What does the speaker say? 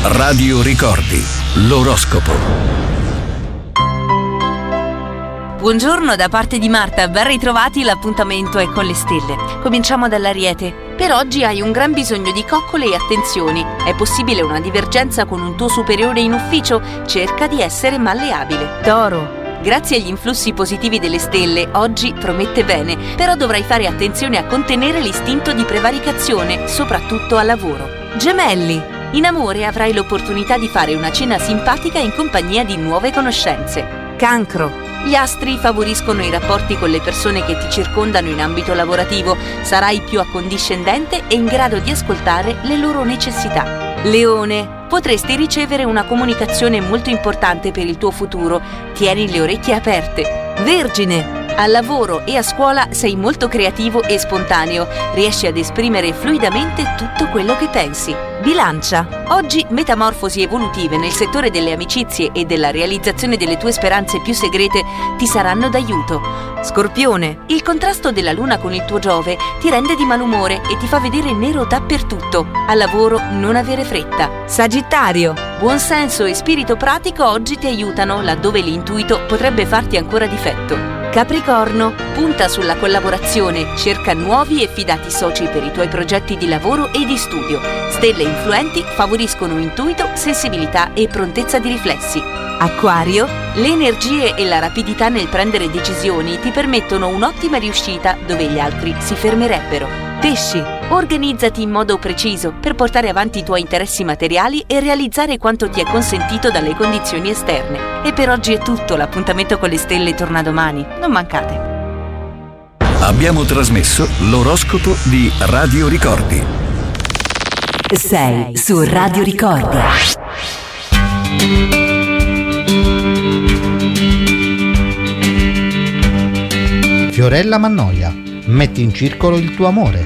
Radio Ricordi, l'oroscopo. Buongiorno da parte di Marta, ben ritrovati, l'appuntamento è con le stelle. Cominciamo dall'Ariete. Per oggi hai un gran bisogno di coccole e attenzioni. È possibile una divergenza con un tuo superiore in ufficio? Cerca di essere malleabile. Toro. Grazie agli influssi positivi delle stelle, oggi promette bene, però dovrai fare attenzione a contenere l'istinto di prevaricazione, soprattutto al lavoro. Gemelli. In amore avrai l'opportunità di fare una cena simpatica in compagnia di nuove conoscenze. Cancro. Gli astri favoriscono i rapporti con le persone che ti circondano in ambito lavorativo. Sarai più accondiscendente e in grado di ascoltare le loro necessità. Leone. Potresti ricevere una comunicazione molto importante per il tuo futuro. Tieni le orecchie aperte. Vergine. Al lavoro e a scuola sei molto creativo e spontaneo. Riesci ad esprimere fluidamente tutto quello che pensi. Bilancia. Oggi metamorfosi evolutive nel settore delle amicizie e della realizzazione delle tue speranze più segrete ti saranno d'aiuto. Scorpione. Il contrasto della luna con il tuo Giove ti rende di malumore e ti fa vedere nero dappertutto. Al lavoro non avere fretta. Sagittario. Buon senso e spirito pratico oggi ti aiutano laddove l'intuito potrebbe farti ancora difetto. Capricorno, punta sulla collaborazione, cerca nuovi e fidati soci per i tuoi progetti di lavoro e di studio. Stelle influenti favoriscono intuito, sensibilità e prontezza di riflessi. Acquario, le energie e la rapidità nel prendere decisioni ti permettono un'ottima riuscita dove gli altri si fermerebbero. Pesci, organizzati in modo preciso per portare avanti i tuoi interessi materiali e realizzare quanto ti è consentito dalle condizioni esterne. E per oggi è tutto, l'appuntamento con le stelle torna domani, non mancate. Abbiamo trasmesso l'oroscopo di Radio Ricordi. Sei su Radio Ricordi. Fiorella Mannoia, metti in circolo il tuo amore.